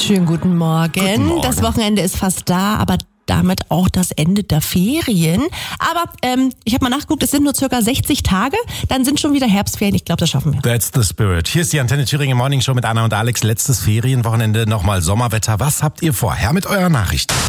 Schönen guten Morgen. Guten Morgen. Das Wochenende ist fast da, aber damit auch das Ende der Ferien. Aber ich habe mal nachgeguckt, es sind nur circa 60 Tage, dann sind schon wieder Herbstferien. Ich glaube, das schaffen wir. That's the spirit. Hier ist die Antenne Thüringen Morning Show mit Anna und Alex. Letztes Ferienwochenende, nochmal Sommerwetter. Was habt ihr vor? Her mit eurer Nachricht.